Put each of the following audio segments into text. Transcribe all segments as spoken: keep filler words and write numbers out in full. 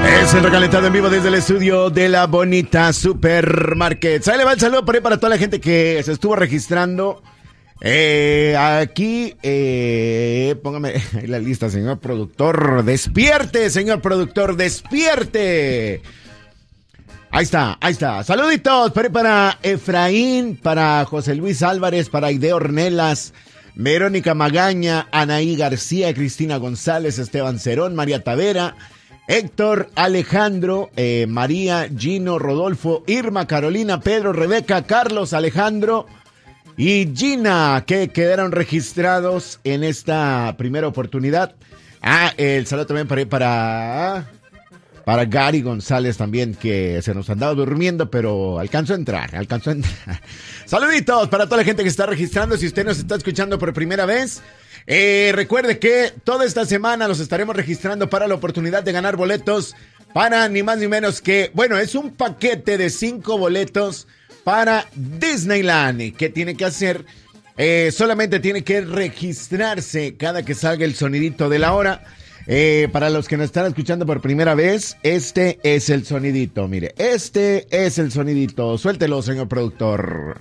Es el recalentado en vivo desde el estudio de la bonita Supermarket. Ahí le va el saludo por ahí para toda la gente que se estuvo registrando. Eh, aquí, eh, póngame ahí la lista, señor productor. Despierte, señor productor, despierte. Ahí está, ahí está. Saluditos por ahí para Efraín, para José Luis Álvarez, para Aide Ornelas, Verónica Magaña, Anaí García, Cristina González, Esteban Cerón, María Tavera, Héctor, Alejandro, eh, María, Gino, Rodolfo, Irma, Carolina, Pedro, Rebeca, Carlos, Alejandro y Gina, que quedaron registrados en esta primera oportunidad. Ah, el saludo también para, para, para Gary González también, que se nos andaba durmiendo, pero alcanzó a entrar, alcanzó a entrar. Saluditos para toda la gente que está registrando. Si usted nos está escuchando por primera vez, Eh, recuerde que toda esta semana los estaremos registrando para la oportunidad de ganar boletos para ni más ni menos que, bueno, es un paquete de cinco boletos para Disneyland. ¿Qué tiene que hacer? Eh, solamente tiene que registrarse cada que salga el sonidito de la hora. Eh, para los que nos están escuchando por primera vez, este es el sonidito, mire, este es el sonidito. Suéltelo, señor productor.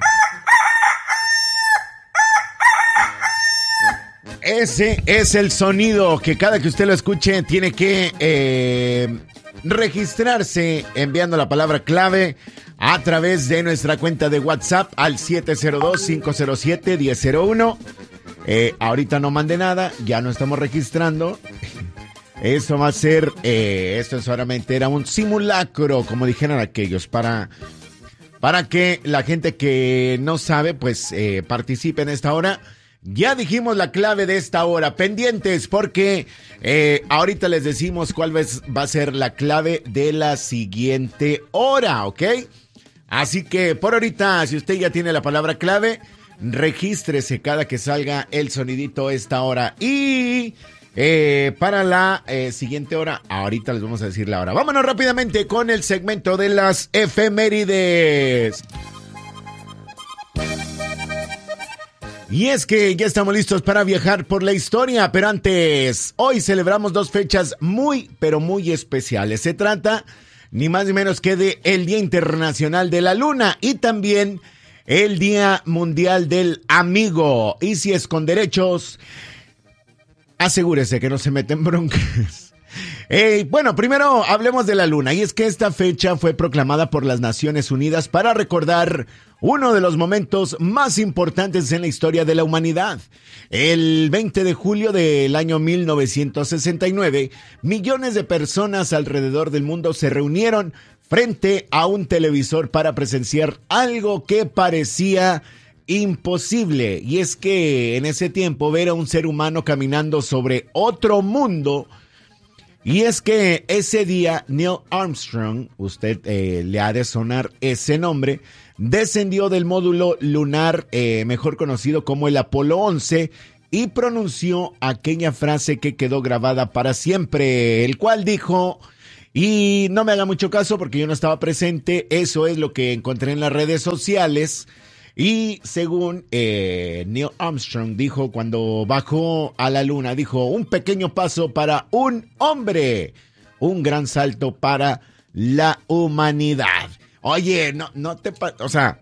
Ese es el sonido que cada que usted lo escuche tiene que eh, registrarse enviando la palabra clave a través de nuestra cuenta de WhatsApp al siete cero dos, cinco cero siete, uno cero cero uno. Eh, ahorita no mande nada, ya no estamos registrando. Eso va a ser, eh, esto solamente era un simulacro, como dijeron aquellos, para, para que la gente que no sabe, pues eh, participe en esta hora. Ya dijimos la clave de esta hora, pendientes, porque eh, ahorita les decimos cuál va a ser la clave de la siguiente hora, ¿ok? Así que por ahorita, si usted ya tiene la palabra clave, regístrese cada que salga el sonidito esta hora. Y eh, para la eh, siguiente hora, ahorita les vamos a decir la hora. Vámonos rápidamente con el segmento de las efemérides. Y es que ya estamos listos para viajar por la historia, pero antes, hoy celebramos dos fechas muy, pero muy especiales. Se trata ni más ni menos que de el Día Internacional de la Luna y también el Día Mundial del Amigo. Y si es con derechos, asegúrese que no se meten broncas. Eh, bueno, primero hablemos de la Luna, y es que esta fecha fue proclamada por las Naciones Unidas para recordar uno de los momentos más importantes en la historia de la humanidad. El veinte de julio del año mil novecientos sesenta y nueve, millones de personas alrededor del mundo se reunieron frente a un televisor para presenciar algo que parecía imposible, y es que en ese tiempo ver a un ser humano caminando sobre otro mundo. Y es que ese día Neil Armstrong, usted eh, le ha de sonar ese nombre, descendió del módulo lunar, eh, mejor conocido como el Apolo once, y pronunció aquella frase que quedó grabada para siempre, el cual dijo, y no me haga mucho caso porque yo no estaba presente, eso es lo que encontré en las redes sociales. Y según eh, Neil Armstrong dijo cuando bajó a la luna, dijo, un pequeño paso para un hombre, un gran salto para la humanidad. Oye, no, no te, o sea,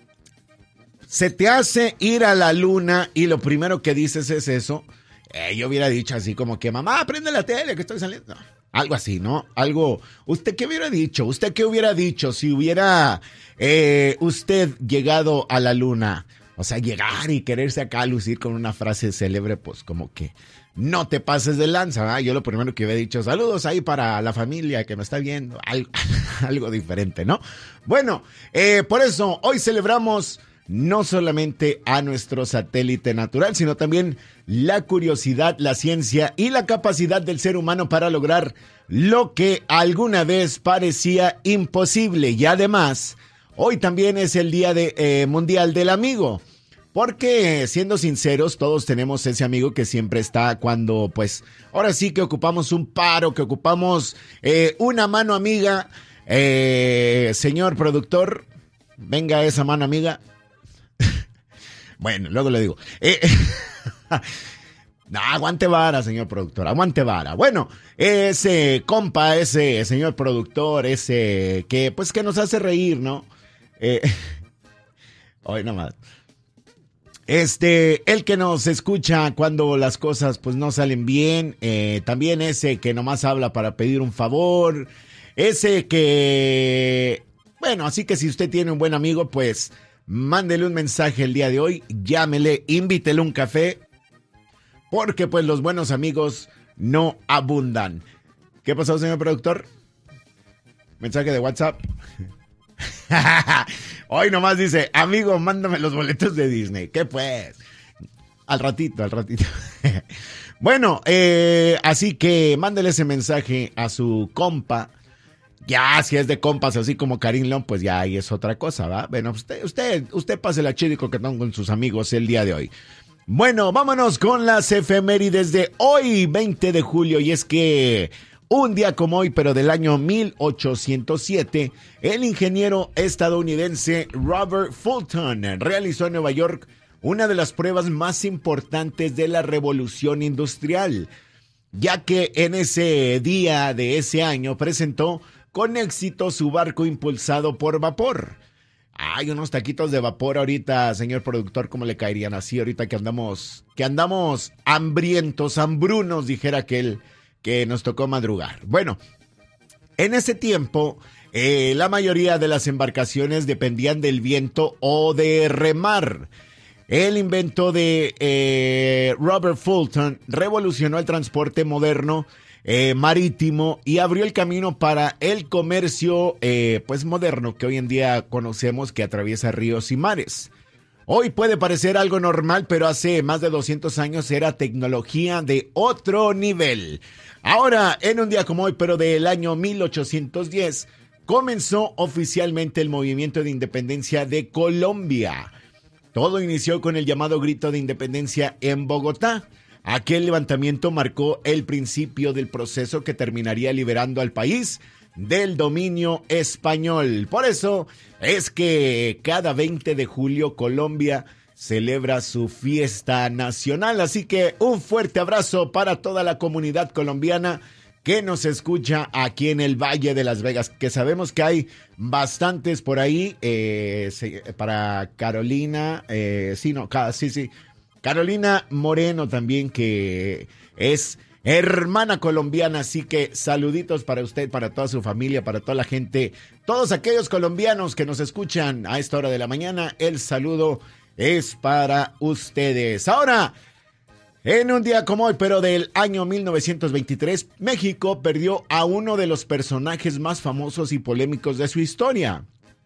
se te hace ir a la luna y lo primero que dices es eso. Eh, yo hubiera dicho así como que, mamá, prende la tele que estoy saliendo. No, algo así, ¿no? Algo, ¿usted qué hubiera dicho? ¿Usted qué hubiera dicho si hubiera eh, usted llegado a la luna? O sea, llegar y quererse acá lucir con una frase célebre, pues como que no te pases de lanza, ¿verdad? Yo lo primero que hubiera dicho, saludos ahí para la familia que me está viendo, algo, algo diferente, ¿no? Bueno, eh, por eso hoy celebramos no solamente a nuestro satélite natural, sino también la curiosidad, la ciencia y la capacidad del ser humano para lograr lo que alguna vez parecía imposible. Y además, hoy también es el Día de, eh, Mundial del Amigo. Porque, siendo sinceros, todos tenemos ese amigo que siempre está cuando, pues, ahora sí que ocupamos un paro, que ocupamos eh, una mano amiga. Eh, señor productor, venga esa mano amiga. Bueno, luego le digo. Eh, No, aguante vara, señor productor, aguante vara. Bueno, ese compa, ese señor productor, ese que pues que nos hace reír, ¿no? Eh, hoy nomás. Este, el que nos escucha cuando las cosas pues no salen bien, eh, también ese que nomás habla para pedir un favor, ese que, bueno, así que si usted tiene un buen amigo, pues mándele un mensaje el día de hoy, llámele, invítele un café. Porque pues los buenos amigos no abundan. ¿Qué pasó, señor productor? Mensaje de WhatsApp. Hoy nomás dice, amigo, mándame los boletos de Disney. ¿Qué pues? Al ratito, al ratito. Bueno, eh, así que mándele ese mensaje a su compa. Ya, si es de compas así como Karim León, pues ya ahí es otra cosa, ¿va? Bueno, usted, usted, usted pase la chido y coquetón con sus amigos el día de hoy. Bueno, vámonos con las efemérides de hoy, veinte de julio, y es que un día como hoy, pero del año mil ochocientos siete, el ingeniero estadounidense Robert Fulton realizó en Nueva York una de las pruebas más importantes de la revolución industrial, ya que en ese día de ese año presentó con éxito su barco impulsado por vapor. Hay unos taquitos de vapor ahorita, señor productor, ¿cómo le caerían así ahorita que andamos, que andamos hambrientos, hambrunos, dijera aquel que nos tocó madrugar? Bueno, en ese tiempo, eh, la mayoría de las embarcaciones dependían del viento o de remar. El invento de eh, Robert Fulton revolucionó el transporte moderno Eh, marítimo y abrió el camino para el comercio eh, pues moderno que hoy en día conocemos, que atraviesa ríos y mares. Hoy puede parecer algo normal, pero hace más de doscientos años era tecnología de otro nivel. Ahora, en un día como hoy, pero del año mil ochocientos diez, comenzó oficialmente el movimiento de independencia de Colombia. Todo inició con el llamado grito de independencia en Bogotá. Aquel levantamiento marcó el principio del proceso que terminaría liberando al país del dominio español. Por eso es que cada veinte de julio Colombia celebra su fiesta nacional. Así que un fuerte abrazo para toda la comunidad colombiana que nos escucha aquí en el Valle de Las Vegas, que sabemos que hay bastantes por ahí, eh, para Carolina, eh, sí, no, sí, sí. Carolina Moreno también, que es hermana colombiana, así que saluditos para usted, para toda su familia, para toda la gente, todos aquellos colombianos que nos escuchan a esta hora de la mañana, el saludo es para ustedes. Ahora, en un día como hoy, pero del año mil novecientos veintitrés, México perdió a uno de los personajes más famosos y polémicos de su historia,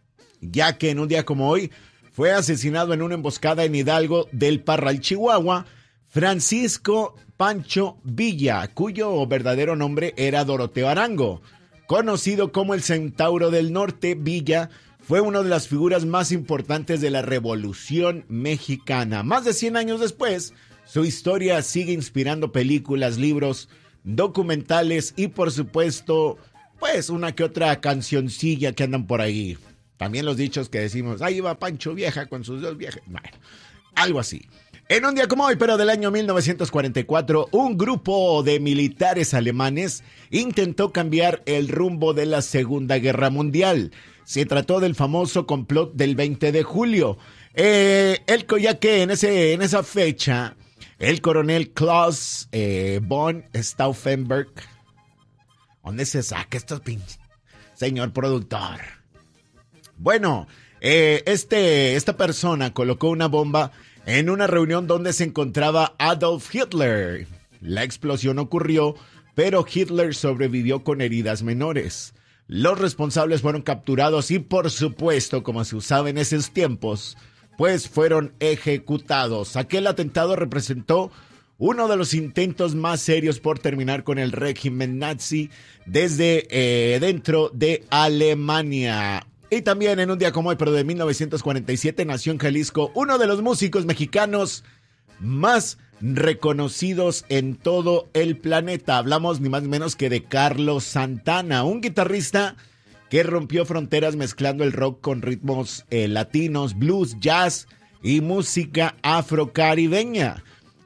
ya que en un día como hoy, fue asesinado en una emboscada en Hidalgo del Parral, Chihuahua, Francisco Pancho Villa, cuyo verdadero nombre era Doroteo Arango. Conocido como el Centauro del Norte, Villa fue una de las figuras más importantes de la Revolución Mexicana. Más de cien años después, su historia sigue inspirando películas, libros, documentales y, por supuesto, pues una que otra cancioncilla que andan por ahí. También los dichos que decimos, ahí va Pancho Vieja con sus dos viejas. Bueno, algo así. En un día como hoy, pero del año mil novecientos cuarenta y cuatro, un grupo de militares alemanes intentó cambiar el rumbo de la Segunda Guerra Mundial. Se trató del famoso complot del veinte de julio. Eh, el, ya que en, ese, en esa fecha, el coronel Klaus eh, von Stauffenberg, ¿dónde se saca estos pinches? Señor productor. Bueno, eh, este, esta persona colocó una bomba en una reunión donde se encontraba Adolf Hitler. La explosión ocurrió, pero Hitler sobrevivió con heridas menores. Los responsables fueron capturados y, por supuesto, como se usaba en esos tiempos, pues fueron ejecutados. Aquel atentado representó uno de los intentos más serios por terminar con el régimen nazi desde eh, dentro de Alemania. Y también en un día como hoy, pero de mil novecientos cuarenta y siete, nació en Jalisco uno de los músicos mexicanos más reconocidos en todo el planeta. Hablamos ni más ni menos que de Carlos Santana, un guitarrista que rompió fronteras mezclando el rock con ritmos eh, latinos, blues, jazz y música afrocaribeña.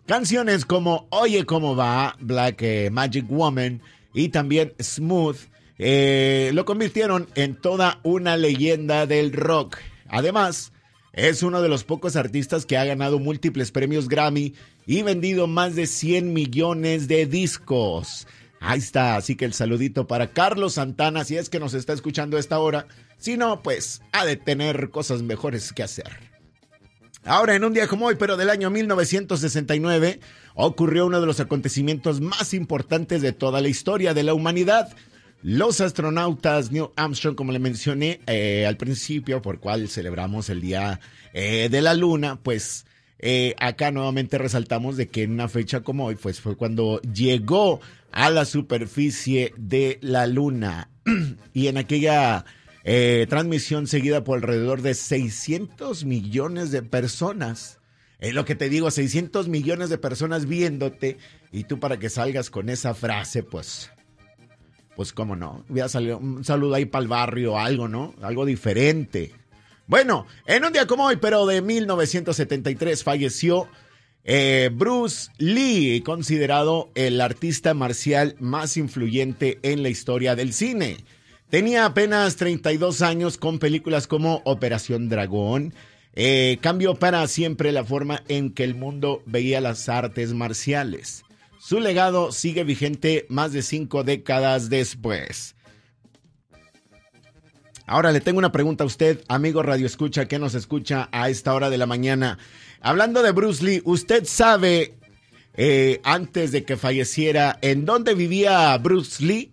Canciones como Oye Cómo Va, Black eh, Magic Woman y también Smooth eh, lo convirtieron en toda una leyenda del rock. Además, es uno de los pocos artistas que ha ganado múltiples premios Grammy y vendido más de cien millones de discos. Ahí está, así que el saludito para Carlos Santana, si es que nos está escuchando a esta hora. Si no, pues ha de tener cosas mejores que hacer. Ahora, en un día como hoy, pero del año mil novecientos sesenta y nueve, ocurrió uno de los acontecimientos más importantes de toda la historia de la humanidad. Los astronautas Neil Armstrong, como le mencioné eh, al principio, por cual celebramos el Día eh, de la Luna, pues eh, acá nuevamente resaltamos de que en una fecha como hoy, pues fue cuando llegó a la superficie de la Luna. Y en aquella eh, transmisión seguida por alrededor de seiscientos millones de personas. Es lo que te digo, seiscientos millones de personas viéndote, y tú para que salgas con esa frase, pues... Pues cómo no, hubiera salido un saludo ahí para el barrio, algo, ¿no? Algo diferente. Bueno, en un día como hoy, pero de mil novecientos setenta y tres, falleció eh, Bruce Lee, considerado el artista marcial más influyente en la historia del cine. Tenía apenas treinta y dos años con películas como Operación Dragón. Eh, cambió para siempre la forma en que el mundo veía las artes marciales. Su legado sigue vigente más de cinco décadas después. Ahora le tengo una pregunta a usted, amigo Radio Escucha, que nos escucha a esta hora de la mañana. Hablando de Bruce Lee, ¿usted sabe, eh, antes de que falleciera, en dónde vivía Bruce Lee?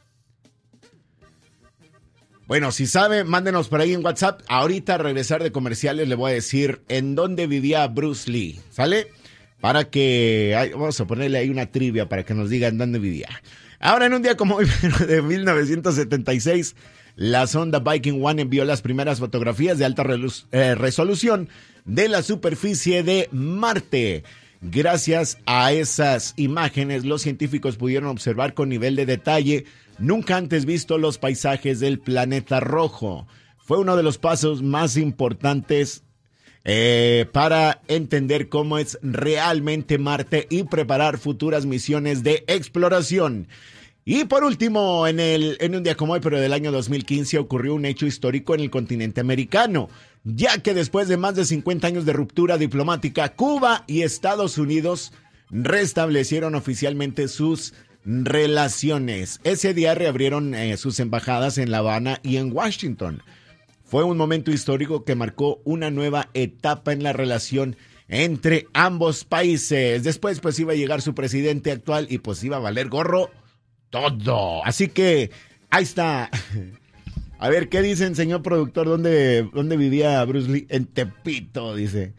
Bueno, si sabe, mándenos por ahí en WhatsApp. Ahorita, al regresar de comerciales, le voy a decir en dónde vivía Bruce Lee. ¿Sale? Para que, vamos a ponerle ahí una trivia para que nos digan dónde vivía. Ahora, en un día como hoy, de mil novecientos setenta y seis, la sonda Viking uno envió las primeras fotografías de alta eh, resolución de la superficie de Marte. Gracias a esas imágenes, los científicos pudieron observar con nivel de detalle nunca antes visto los paisajes del planeta rojo. Fue uno de los pasos más importantes Eh, para entender cómo es realmente Marte y preparar futuras misiones de exploración. Y por último, en, el, en un día como hoy, pero del año dos mil quince, ocurrió un hecho histórico en el continente americano, ya que después de más de cincuenta años de ruptura diplomática, Cuba y Estados Unidos restablecieron oficialmente sus relaciones. Ese día reabrieron eh, sus embajadas en La Habana y en Washington. Fue un momento histórico que marcó una nueva etapa en la relación entre ambos países. Después, pues, iba a llegar su presidente actual y pues iba a valer gorro todo. Así que, ahí está. A ver, ¿qué dicen, señor productor? ¿Dónde, dónde vivía Bruce Lee? En Tepito, dice.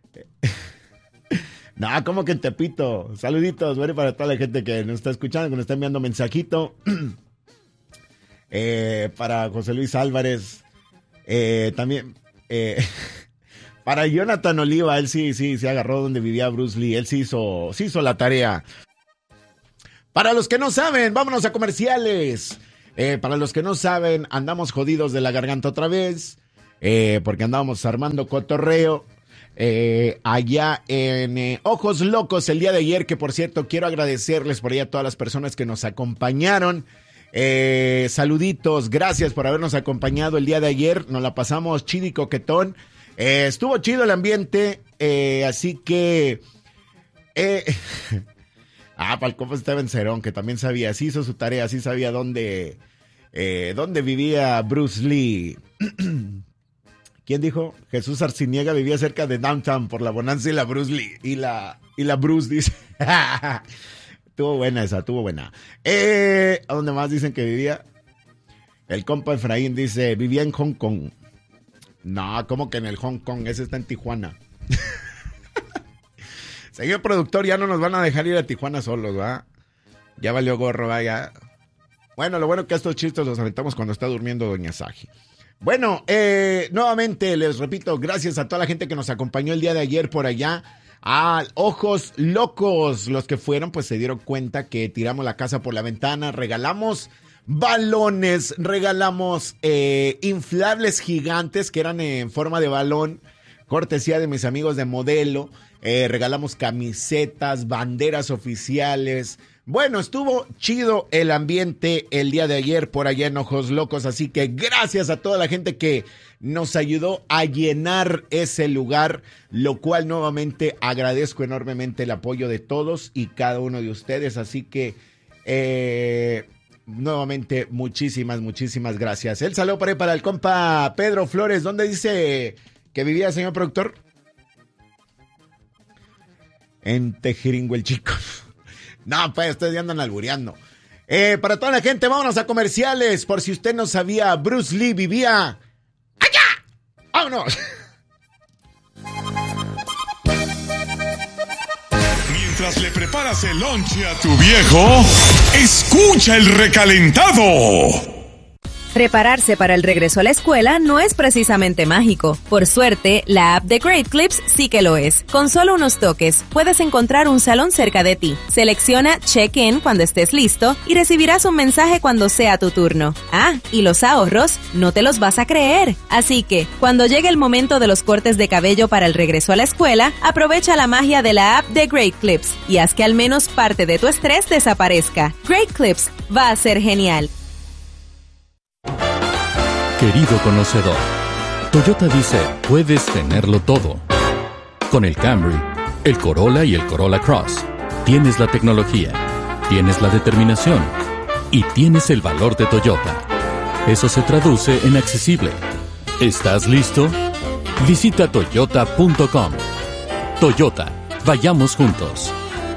No, ¿cómo que en Tepito? Saluditos, bueno, para toda la gente que nos está escuchando, que nos está enviando mensajito. eh, para José Luis Álvarez. Eh, también eh, para Jonathan Oliva, él sí, sí, se agarró donde vivía Bruce Lee, él sí hizo, sí hizo la tarea. Para los que no saben, vámonos a comerciales. Eh, para los que no saben, andamos jodidos de la garganta otra vez, eh, porque andábamos armando cotorreo eh, allá en eh, Ojos Locos el día de ayer, que por cierto quiero agradecerles por ahí a todas las personas que nos acompañaron. Eh, saluditos, gracias por habernos acompañado el día de ayer, nos la pasamos chido y coquetón, eh, estuvo chido el ambiente, eh, así que eh, ah, para el compa Steven Cerón, que también sabía, sí hizo su tarea, sí sabía dónde eh, dónde vivía Bruce Lee. ¿Quién dijo? Jesús Arciniega vivía cerca de Downtown por la Bonanza y la Bruce Lee y la, y la Bruce dice. Estuvo buena esa, estuvo buena. Eh, ¿A dónde más dicen que vivía? El compa Efraín dice, vivía en Hong Kong. No, ¿cómo que en el Hong Kong? Ese está en Tijuana. Señor productor, ya no nos van a dejar ir a Tijuana solos, ¿verdad? Ya valió gorro, vaya. Bueno, lo bueno que estos chistes los aventamos cuando está durmiendo Doña Saji. Bueno, eh, nuevamente les repito, gracias a toda la gente que nos acompañó el día de ayer por allá. Ah, Ojos Locos, los que fueron pues se dieron cuenta que tiramos la casa por la ventana, regalamos balones, regalamos eh, inflables gigantes que eran en forma de balón, cortesía de mis amigos de Modelo, eh, regalamos camisetas, banderas oficiales. Bueno, estuvo chido el ambiente el día de ayer por allá en Ojos Locos, así que gracias a toda la gente que nos ayudó a llenar ese lugar, lo cual nuevamente agradezco enormemente el apoyo de todos y cada uno de ustedes, así que eh, nuevamente muchísimas, muchísimas gracias. El saludo para, para el compa Pedro Flores. ¿Dónde dice que vivía, señor productor? En Tejiringo el Chico. No, pues ustedes ya andan albureando. Eh, para toda la gente, vámonos a comerciales. Por si usted no sabía, Bruce Lee vivía allá. ¡Vámonos! Mientras le preparas el lonche a tu viejo, escucha el recalentado. Prepararse para el regreso a la escuela no es precisamente mágico. Por suerte, la app de Great Clips sí que lo es. Con solo unos toques, puedes encontrar un salón cerca de ti. Selecciona Check-in cuando estés listo y recibirás un mensaje cuando sea tu turno. Ah, y los ahorros no te los vas a creer. Así que, cuando llegue el momento de los cortes de cabello para el regreso a la escuela, aprovecha la magia de la app de Great Clips y haz que al menos parte de tu estrés desaparezca. Great Clips va a ser genial. Querido conocedor, Toyota dice, puedes tenerlo todo. Con el Camry, el Corolla y el Corolla Cross, tienes la tecnología, tienes la determinación y tienes el valor de Toyota. Eso se traduce en accesible. ¿Estás listo? Visita toyota punto com. Toyota, vayamos juntos.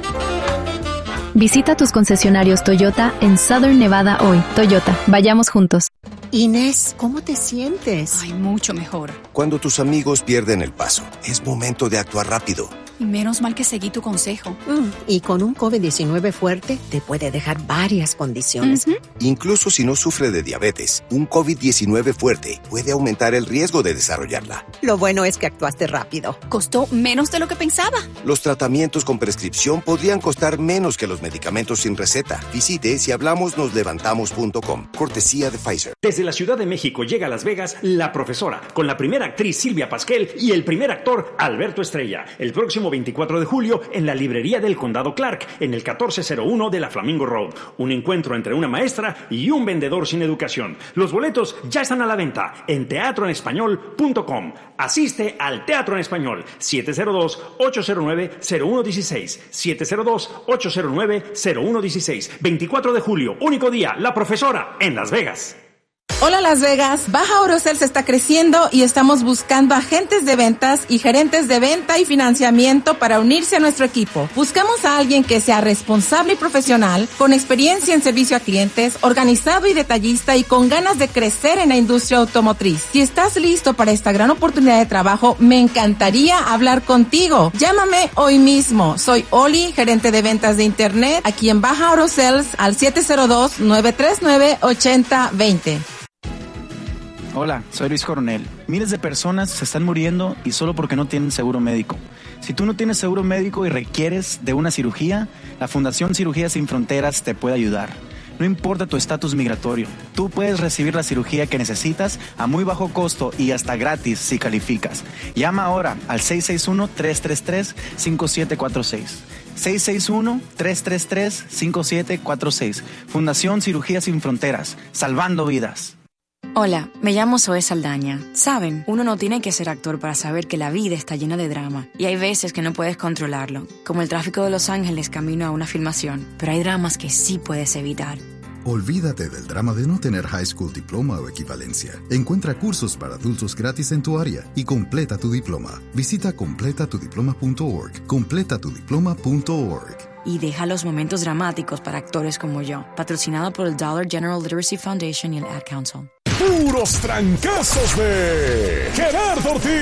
Visita tus concesionarios Toyota en Southern Nevada hoy. Toyota, vayamos juntos. Inés, ¿cómo te sientes? Ay, mucho mejor. Cuando tus amigos pierden el paso, es momento de actuar rápido. Y menos mal que seguí tu consejo. Mm, y con un COVID diecinueve fuerte, te puede dejar varias condiciones. Uh-huh. Incluso si no sufre de diabetes, un COVID diecinueve fuerte puede aumentar el riesgo de desarrollarla. Lo bueno es que actuaste rápido. Costó menos de lo que pensaba. Los tratamientos con prescripción podrían costar menos que los medicamentos sin receta. Visite si hablamos nos levantamos punto com. Cortesía de Pfizer. Desde la Ciudad de México llega a Las Vegas La Profesora, con la primera actriz Silvia Pasquel y el primer actor Alberto Estrella. El próximo veinticuatro de julio en la librería del Condado Clark, en el catorce cero uno de la Flamingo Road. Un encuentro entre una maestra y un vendedor sin educación. Los boletos ya están a la venta en teatro en español punto com. Asiste al Teatro en Español. siete cero dos, ocho cero nueve, cero uno uno seis. siete cero dos, ocho cero nueve, cero uno uno seis. veinticuatro de julio, único día, La Profesora en Las Vegas. Hola Las Vegas, Baja Orocels está creciendo y estamos buscando agentes de ventas y gerentes de venta y financiamiento para unirse a nuestro equipo. Buscamos a alguien que sea responsable y profesional, con experiencia en servicio a clientes, organizado y detallista y con ganas de crecer en la industria automotriz. Si estás listo para esta gran oportunidad de trabajo, me encantaría hablar contigo. Llámame hoy mismo. Soy Oli, gerente de ventas de internet, aquí en Baja Orocels al siete cero dos, nueve tres nueve, ocho cero dos cero. Hola, soy Luis Coronel. Miles de personas se están muriendo y solo porque no tienen seguro médico. Si tú no tienes seguro médico y requieres de una cirugía, la Fundación Cirugía Sin Fronteras te puede ayudar. No importa tu estatus migratorio, tú puedes recibir la cirugía que necesitas a muy bajo costo y hasta gratis si calificas. Llama ahora al seis seis uno, tres tres tres, cinco siete cuatro seis. seis seis uno, tres tres tres, cinco siete cuatro seis. Fundación Cirugía Sin Fronteras, salvando vidas. Hola, me llamo Zoe Saldaña. Saben, uno no tiene que ser actor para saber que la vida está llena de drama. Y hay veces que no puedes controlarlo, como el tráfico de Los Ángeles camino a una filmación. Pero hay dramas que sí puedes evitar. Olvídate del drama de no tener high school diploma o equivalencia. Encuentra cursos para adultos gratis en tu área y completa tu diploma. Visita completa tu diploma punto org. completa tu diploma punto org. Y deja los momentos dramáticos para actores como yo. Patrocinado por el Dollar General Literacy Foundation y el Ad Council. Puros trancazos de Gerardo Ortiz.